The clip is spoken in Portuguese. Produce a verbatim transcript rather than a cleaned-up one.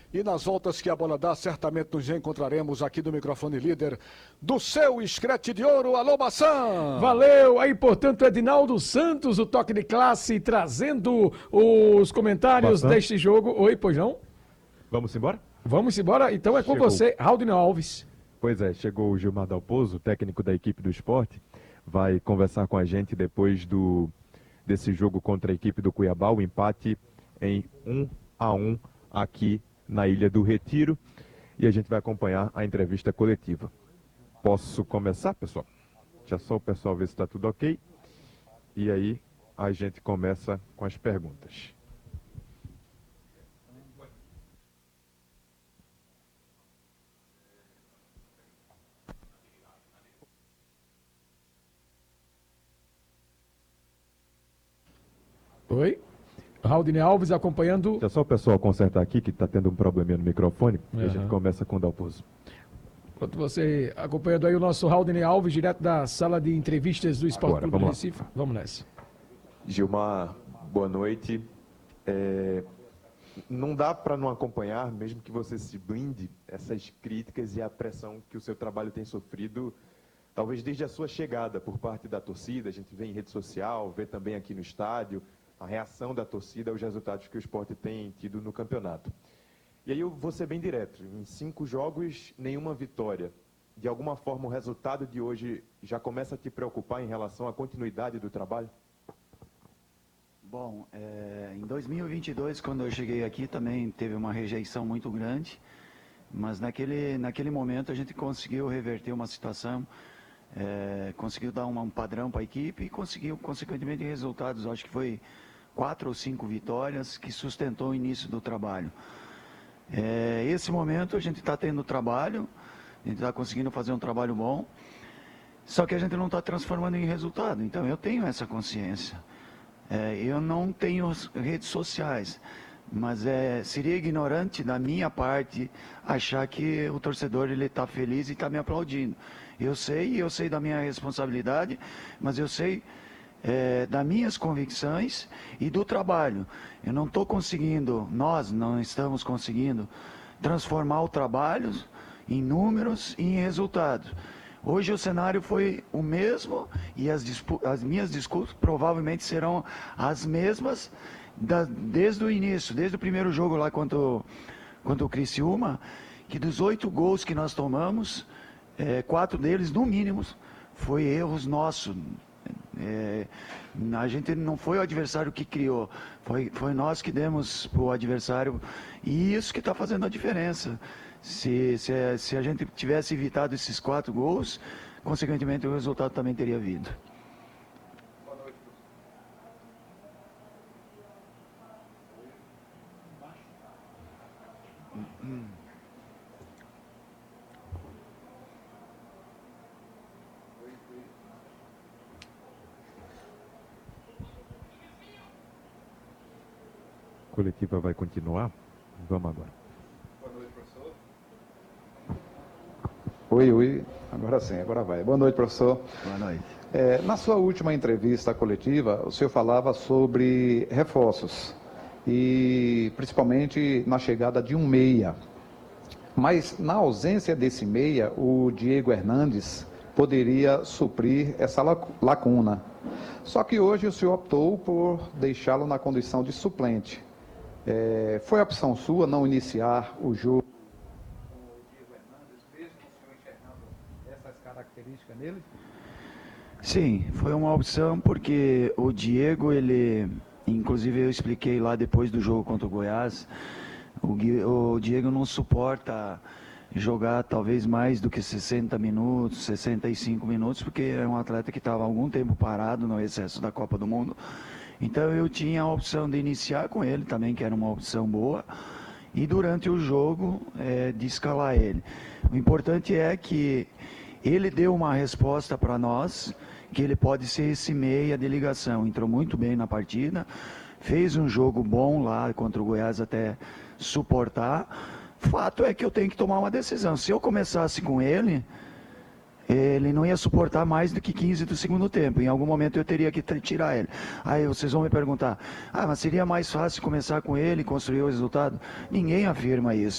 E nas voltas que a bola dá, certamente nos encontraremos aqui do microfone líder do seu Scratch de Ouro. Alô, Maçã! Valeu! Aí, portanto, Edinaldo Santos, o Toque de Classe, trazendo os comentários Maçã. deste jogo. Oi, pois não? Vamos embora? Vamos embora? Então é com Chegou. você, Raudinho Alves. Pois é, chegou o Gilmar Dalpozo, técnico da equipe do Sport, vai conversar com a gente depois do, desse jogo contra a equipe do Cuiabá, o empate em um a um aqui na Ilha do Retiro, e a gente vai acompanhar a entrevista coletiva. Posso começar, pessoal? Deixa só o pessoal ver se está tudo ok, e aí a gente começa com as perguntas. Oi? Raudinho Alves acompanhando. Deixa só o pessoal consertar aqui, que está tendo um probleminha no microfone, Uhum. e a gente começa com o Dalpozo. Enquanto você acompanhando aí o nosso Raudinho Alves, direto da sala de entrevistas do Esporte Agora, Clube do vamos Recife. Vamos nessa. Gilmar, boa noite. É, não dá para não acompanhar, mesmo que você se blinde, essas críticas e a pressão que o seu trabalho tem sofrido, talvez desde a sua chegada por parte da torcida. A gente vê em rede social, vê também aqui no estádio, a reação da torcida aos resultados que o esporte tem tido no campeonato. E aí eu vou ser bem direto, em cinco jogos, nenhuma vitória. De alguma forma o resultado de hoje já começa a te preocupar em relação à continuidade do trabalho? Bom, é, em dois mil e vinte e dois, quando eu cheguei aqui, também teve uma rejeição muito grande, mas naquele, naquele momento a gente conseguiu reverter uma situação, é, conseguiu dar uma, um padrão para a equipe e conseguiu, consequentemente, resultados. Acho que foi quatro ou cinco vitórias que sustentou o início do trabalho. É, esse momento a gente está tendo trabalho, a gente está conseguindo fazer um trabalho bom, só que a gente não está transformando em resultado. Então eu tenho essa consciência. É, eu não tenho redes sociais, mas é, seria ignorante da minha parte achar que o torcedor ele está feliz e está me aplaudindo. Eu sei, eu sei da minha responsabilidade, mas eu sei é, das minhas convicções e do trabalho. Eu não estou conseguindo, nós não estamos conseguindo transformar o trabalho em números e em resultados. Hoje o cenário foi o mesmo e as, as minhas disputas provavelmente serão as mesmas da, desde o início, desde o primeiro jogo lá contra o, contra o Criciúma, que dos oito gols que nós tomamos, é, quatro deles, no mínimo, foi erros nossos. É, a gente não foi o adversário que criou, foi, foi nós que demos para o adversário, e isso que está fazendo a diferença. Se, se, se a gente tivesse evitado esses quatro gols, consequentemente o resultado também teria vindo. A coletiva vai continuar? Vamos agora. Oi, oi, agora sim, agora vai. Boa noite, professor. Boa noite. É, na sua última entrevista coletiva, o senhor falava sobre reforços, e principalmente na chegada de um meia. Mas na ausência desse meia, o Diego Hernandes poderia suprir essa lacuna. Só que hoje o senhor optou por deixá-lo na condição de suplente. É, foi opção sua não iniciar o jogo? Característica nele? Sim, foi uma opção porque o Diego, ele, inclusive eu expliquei lá depois do jogo contra o Goiás, o, o Diego não suporta jogar talvez mais do que sessenta minutos, sessenta e cinco minutos, porque é um atleta que estava há algum tempo parado no excesso da Copa do Mundo. Então eu tinha a opção de iniciar com ele também, que era uma opção boa, e durante o jogo é, de escalar ele. O importante é que ele deu uma resposta para nós, que ele pode ser esse meia de ligação. Entrou muito bem na partida, fez um jogo bom lá contra o Goiás até suportar. Fato é que eu tenho que tomar uma decisão. Se eu começasse com ele, ele não ia suportar mais do que quinze do segundo tempo. Em algum momento eu teria que tirar ele. Aí vocês vão me perguntar, ah, mas seria mais fácil começar com ele e construir o resultado? Ninguém afirma isso.